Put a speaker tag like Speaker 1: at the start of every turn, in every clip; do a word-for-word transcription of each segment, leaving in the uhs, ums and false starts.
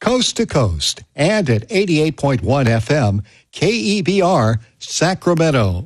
Speaker 1: coast to coast, and at eighty-eight point one F M, K E B R, Sacramento.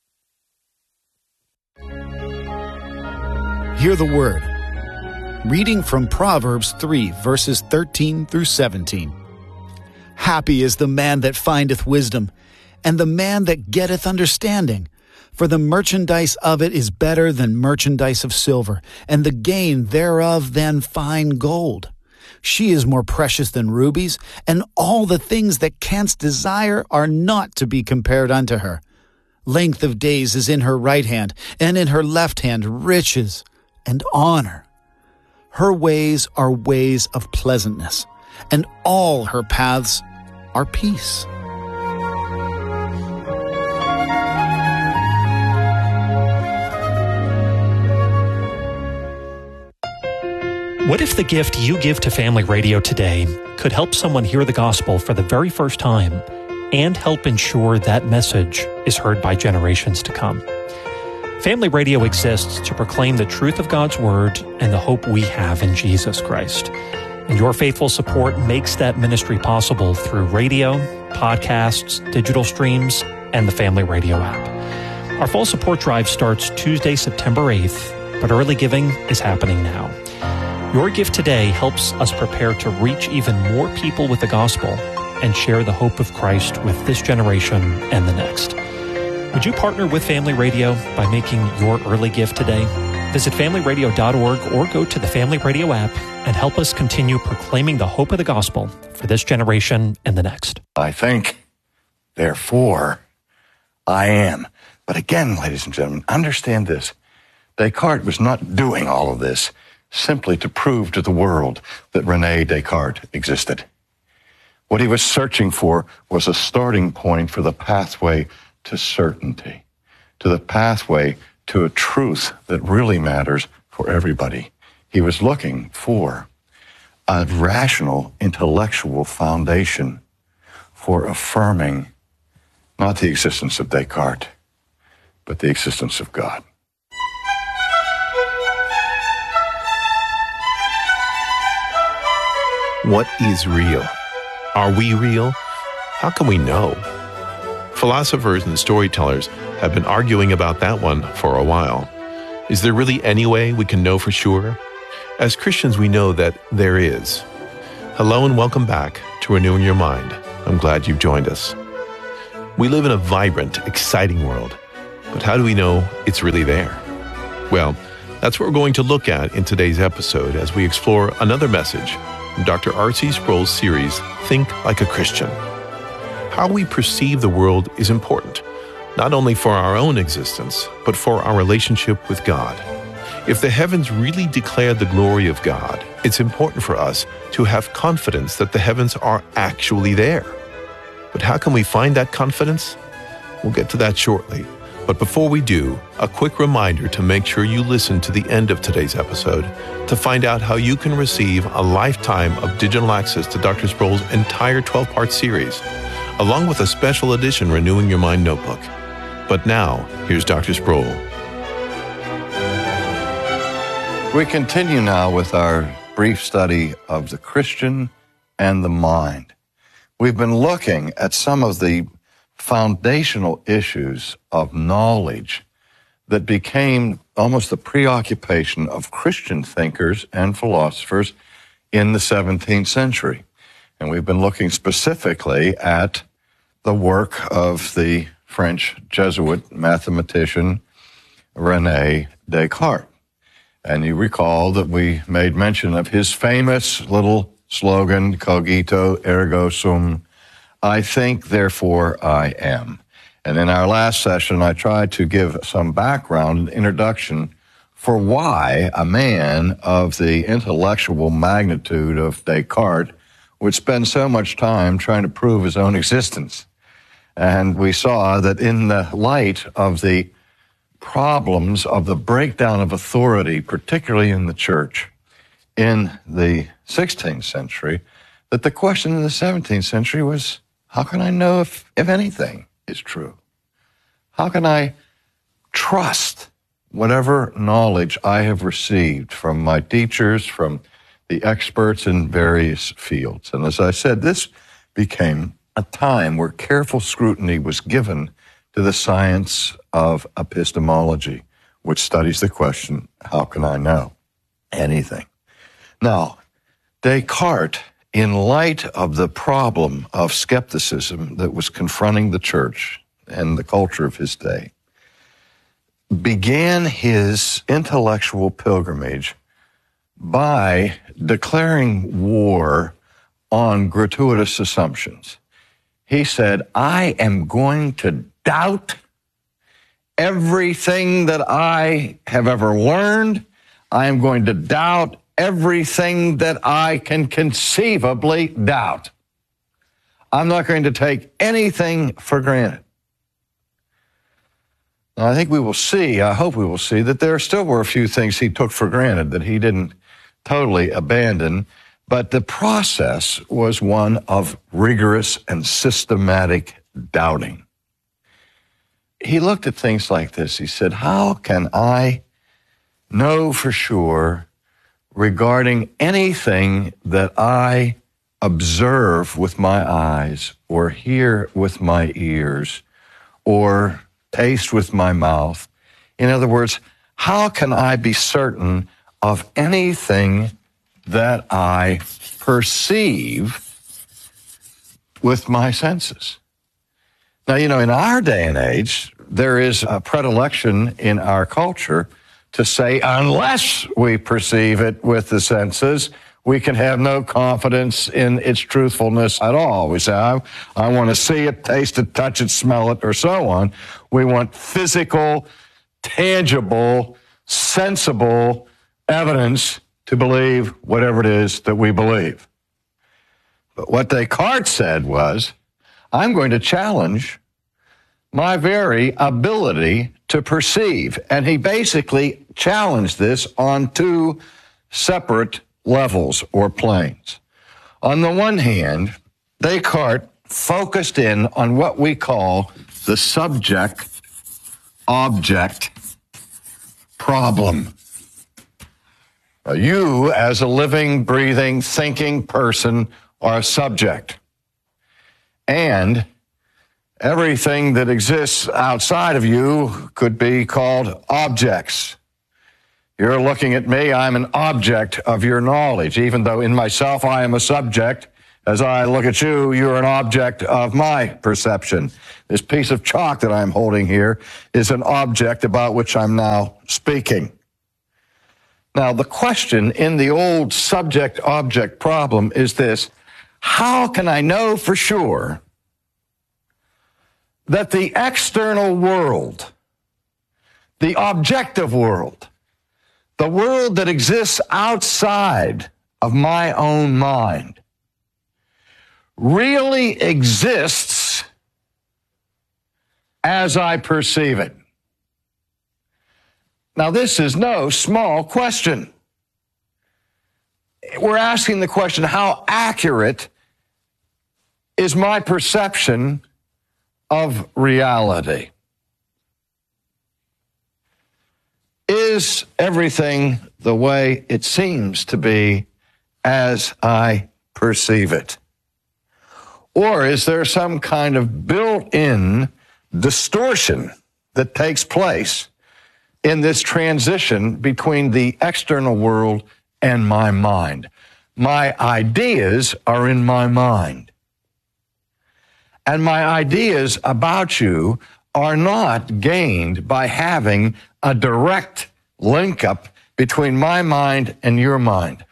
Speaker 2: Hear the word. Reading from Proverbs three, verses thirteen through seventeen. Happy is the man that findeth wisdom, and the man that getteth understanding. For the merchandise of it is better than merchandise of silver, and the gain thereof than fine gold. She is more precious than rubies, and all the things that canst desire are not to be compared unto her. Length of days is in her right hand, and in her left hand riches and honor. Her ways are ways of pleasantness, and all her paths are peace.
Speaker 3: What if the gift you give to Family Radio today could help someone hear the gospel for the very first time and help ensure that message is heard by generations to come? Family Radio exists to proclaim the truth of God's Word and the hope we have in Jesus Christ. And your faithful support makes that ministry possible through radio, podcasts, digital streams, and the Family Radio app. Our fall support drive starts Tuesday, September eighth, but early giving is happening now. Your gift today helps us prepare to reach even more people with the gospel and share the hope of Christ with this generation and the next. Would you partner with Family Radio by making your early gift today? Visit family radio dot org or go to the Family Radio app and help us continue proclaiming the hope of the gospel for this generation and the next.
Speaker 4: I think, therefore, I am. But again, ladies and gentlemen, understand this. Descartes was not doing all of this simply to prove to the world that René Descartes existed. What he was searching for was a starting point for the pathway to certainty, to the pathway to a truth that really matters for everybody. He was looking for a rational, intellectual foundation for affirming not the existence of Descartes, but the existence of God.
Speaker 5: What is real? Are we real? How can we know? Philosophers and storytellers have been arguing about that one for a while. Is there really any way we can know for sure? As Christians, we know that there is. Hello and welcome back to Renewing Your Mind. I'm glad you've joined us. We live in a vibrant, exciting world, but how do we know it's really there? Well, that's what we're going to look at in today's episode as we explore another message from Doctor R C Sproul's series, Think Like a Christian. How we perceive the world is important, not only for our own existence, but for our relationship with God. If the heavens really declare the glory of God, it's important for us to have confidence that the heavens are actually there. But how can we find that confidence? We'll get to that shortly. But before we do, a quick reminder to make sure you listen to the end of today's episode to find out how you can receive a lifetime of digital access to Doctor Sproul's entire twelve-part series, along with a special edition Renewing Your Mind notebook. But now, here's Doctor Sproul.
Speaker 4: We continue now with our brief study of the Christian and the mind. We've been looking at some of the foundational issues of knowledge that became almost the preoccupation of Christian thinkers and philosophers in the seventeenth century. And we've been looking specifically at the work of the French Jesuit mathematician René Descartes. And you recall that we made mention of his famous little slogan, cogito ergo sum, I think, therefore I am. And in our last session, I tried to give some background and introduction for why a man of the intellectual magnitude of Descartes would spend so much time trying to prove his own existence. And we saw that in the light of the problems of the breakdown of authority, particularly in the church in the sixteenth century, that the question in the seventeenth century was, how can I know if, if anything is true? How can I trust whatever knowledge I have received from my teachers, from the experts in various fields. And as I said, this became a time where careful scrutiny was given to the science of epistemology, which studies the question, how can I know anything? Now, Descartes, in light of the problem of skepticism that was confronting the church and the culture of his day, began his intellectual pilgrimage by declaring war on gratuitous assumptions. He said, I am going to doubt everything that I have ever learned. I am going to doubt everything that I can conceivably doubt. I'm not going to take anything for granted. Now, I think we will see, I hope we will see, that there still were a few things he took for granted that he didn't totally abandon, but the process was one of rigorous and systematic doubting. He looked at things like this. He said, how can I know for sure regarding anything that I observe with my eyes or hear with my ears or taste with my mouth? In other words, how can I be certain of anything that I perceive with my senses? Now, you know, in our day and age, there is a predilection in our culture to say, unless we perceive it with the senses, we can have no confidence in its truthfulness at all. We say, I, I want to see it, taste it, touch it, smell it, or so on. We want physical, tangible, sensible evidence to believe whatever it is that we believe. But what Descartes said was, I'm going to challenge my very ability to perceive. And he basically challenged this on two separate levels or planes. On the one hand, Descartes focused in on what we call the subject-object problem. Now, you, as a living, breathing, thinking person, are a subject. And everything that exists outside of you could be called objects. You're looking at me, I'm an object of your knowledge, even though in myself I am a subject. As I look at you, you're an object of my perception. This piece of chalk that I'm holding here is an object about which I'm now speaking. Now, the question in the old subject-object problem is this: how can I know for sure that the external world, the objective world, the world that exists outside of my own mind, really exists as I perceive it? Now, this is no small question. We're asking the question, how accurate is my perception of reality? Is everything the way it seems to be as I perceive it? Or is there some kind of built-in distortion that takes place in this transition between the external world and my mind? My ideas are in my mind. And my ideas about you are not gained by having a direct link-up between my mind and your mind.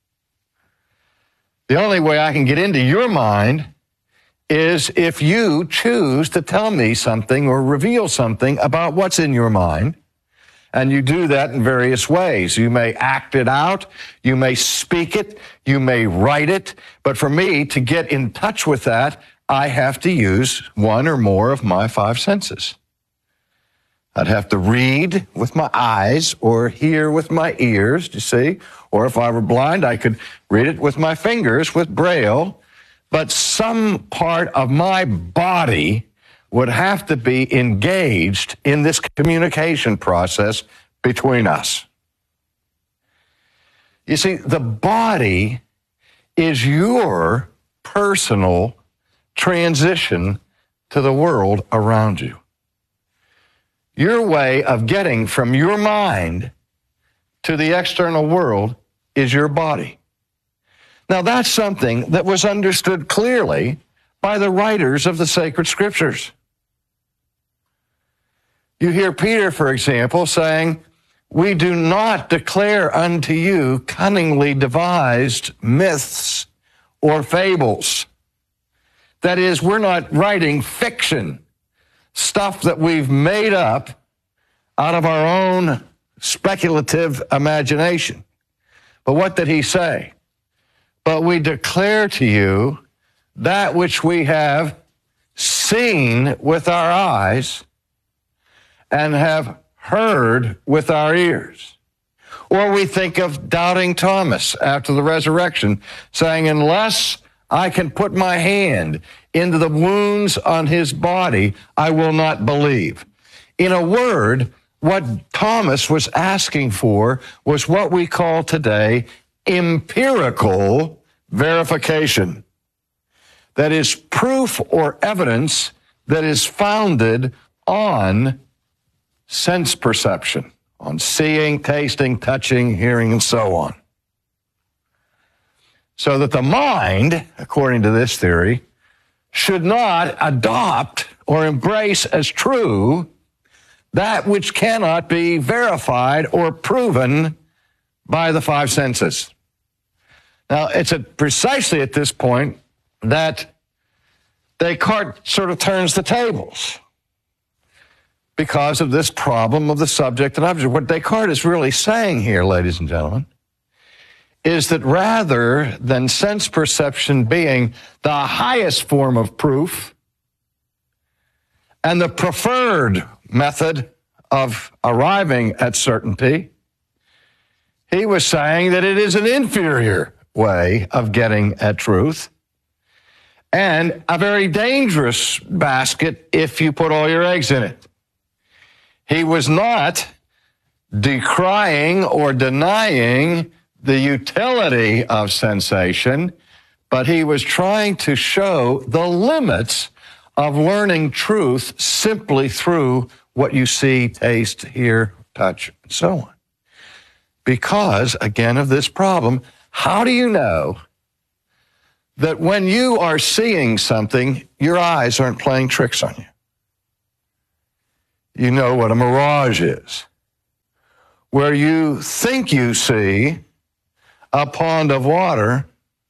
Speaker 4: The only way I can get into your mind is if you choose to tell me something or reveal something about what's in your mind. And you do that in various ways. You may act it out, you may speak it, you may write it. But for me to get in touch with that, I have to use one or more of my five senses. I'd have to read with my eyes or hear with my ears, you see? Or if I were blind, I could read it with my fingers, with Braille. But some part of my body would have to be engaged in this communication process between us. You see, the body is your personal transition to the world around you. Your way of getting from your mind to the external world is your body. Now, that's something that was understood clearly by the writers of the sacred scriptures. You hear Peter, for example, saying, "We do not declare unto you cunningly devised myths or fables." That is, we're not writing fiction, stuff that we've made up out of our own speculative imagination. But what did he say? "But we declare to you that which we have seen with our eyes and have heard with our ears." Or we think of doubting Thomas after the resurrection, saying, "Unless I can put my hand into the wounds on his body, I will not believe." In a word, what Thomas was asking for was what we call today empirical verification. That is proof or evidence that is founded on sense perception, on seeing, tasting, touching, hearing, and so on. So that the mind, according to this theory, should not adopt or embrace as true that which cannot be verified or proven by the five senses. Now, it's at precisely at this point that Descartes sort of turns the tables because of this problem of the subject and object. What Descartes is really saying here, ladies and gentlemen, is that rather than sense perception being the highest form of proof and the preferred method of arriving at certainty, he was saying that it is an inferior way of getting at truth and a very dangerous basket if you put all your eggs in it. He was not decrying or denying the utility of sensation, but he was trying to show the limits of learning truth simply through what you see, taste, hear, touch, and so on. Because, again, of this problem, how do you know that when you are seeing something, your eyes aren't playing tricks on you? You know what a mirage is, where you think you see a pond of water,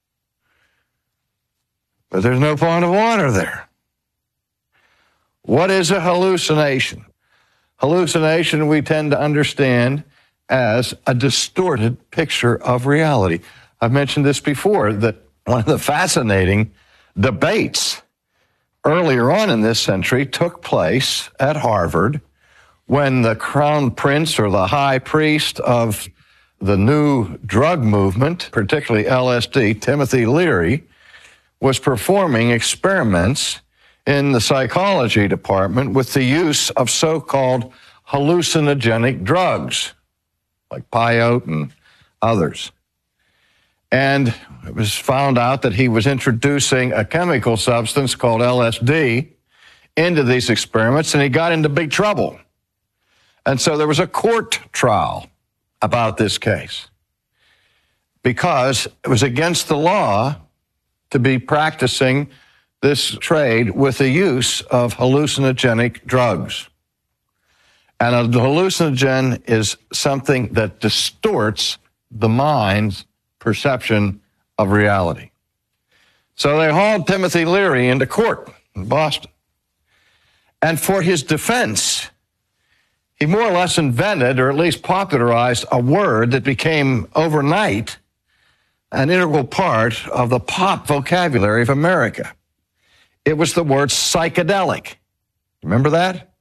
Speaker 4: but there's no pond of water there. What is a hallucination? Hallucination we tend to understand as a distorted picture of reality. I've mentioned this before, that one of the fascinating debates earlier on in this century took place at Harvard when the crown prince or the high priest of the new drug movement, particularly L S D, Timothy Leary, was performing experiments in the psychology department with the use of so-called hallucinogenic drugs, like peyote and others. And it was found out that he was introducing a chemical substance called L S D into these experiments, and he got into big trouble. And so there was a court trial about this case because it was against the law to be practicing this trade with the use of hallucinogenic drugs. And a hallucinogen is something that distorts the mind's perception of reality. So they hauled Timothy Leary into court in Boston. And for his defense, he more or less invented, or at least popularized, a word that became overnight an integral part of the pop vocabulary of America. It was the word psychedelic. Remember that?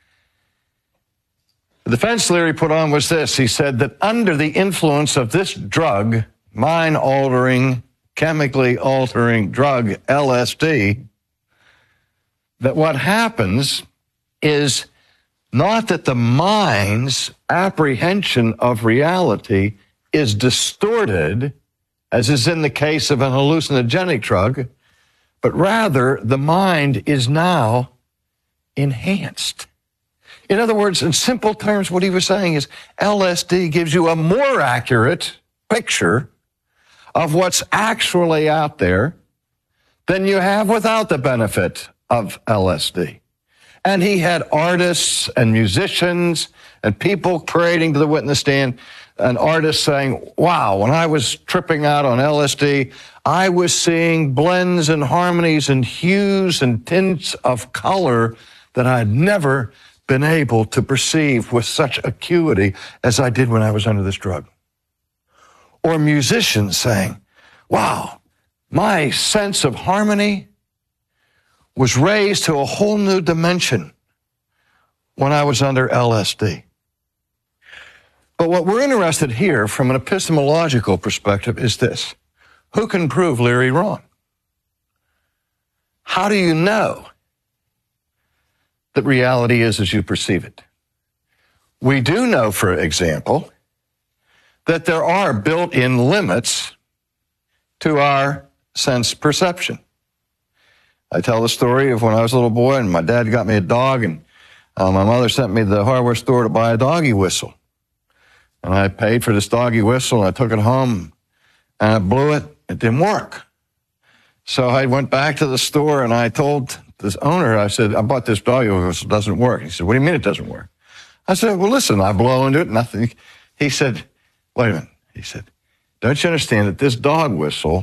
Speaker 4: The defense Leary put on was this. He said that under the influence of this drug, mind-altering, chemically altering drug, L S D, that what happens is not that the mind's apprehension of reality is distorted, as is in the case of an hallucinogenic drug, but rather the mind is now enhanced. In other words, in simple terms, what he was saying is L S D gives you a more accurate picture of what's actually out there than you have without the benefit of L S D. And he had artists and musicians and people parading to the witness stand, an artist saying, wow, when I was tripping out on L S D, I was seeing blends and harmonies and hues and tints of color that I had never been able to perceive with such acuity as I did when I was under this drug. Or musicians saying, wow, my sense of harmony was raised to a whole new dimension when I was under L S D. But what we're interested here from an epistemological perspective is this. Who can prove Leary wrong? How do you know that reality is as you perceive it? We do know, for example, that there are built-in limits to our sense perception. I tell the story of when I was a little boy and my dad got me a dog, and uh, my mother sent me to the hardware store to buy a doggy whistle. And I paid for this doggy whistle, and I took it home, and I blew it. It didn't work. So I went back to the store, and I told this owner, I said, I bought this doggy whistle, it doesn't work. He said, what do you mean it doesn't work? I said, well, listen, I blow into it, nothing. He said, wait a minute. He said, don't you understand that this dog whistle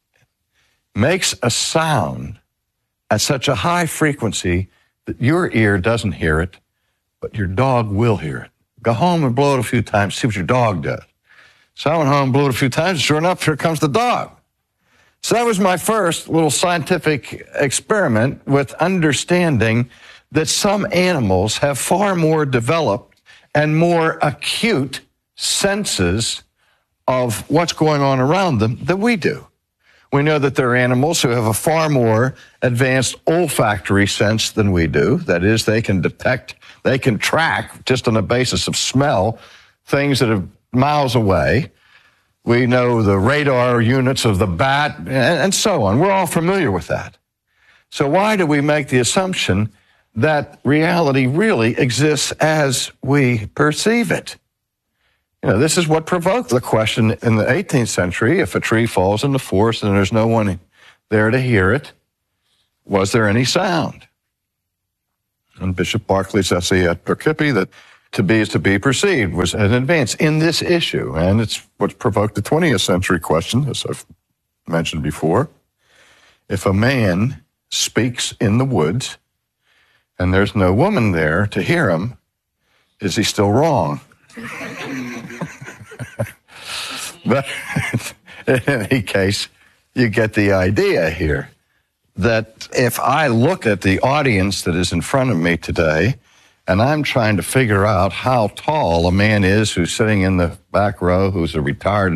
Speaker 4: makes a sound at such a high frequency that your ear doesn't hear it, but your dog will hear it. Go home and blow it a few times, see what your dog does. So I went home and blew it a few times, and sure enough, here comes the dog. So that was my first little scientific experiment with understanding that some animals have far more developed and more acute senses of what's going on around them than we do. We know that there are animals who have a far more advanced olfactory sense than we do. That is, they can detect, they can track, just on the basis of smell, things that are miles away. We know the radar units of the bat, and so on. We're all familiar with that. So why do we make the assumption that reality really exists as we perceive it? You know, this is what provoked the question in the eighteenth century. If a tree falls in the forest and there's no one there to hear it, was there any sound? And Bishop Berkeley's essay at Poughkeepsie, that to be is to be perceived, was an advance in this issue. And it's what provoked the twentieth century question, as I've mentioned before. If a man speaks in the woods and there's no woman there to hear him, is he still wrong? But in any case, you get the idea here that if I look at the audience that is in front of me today, and I'm trying to figure out how tall a man is who's sitting in the back row, who's a retired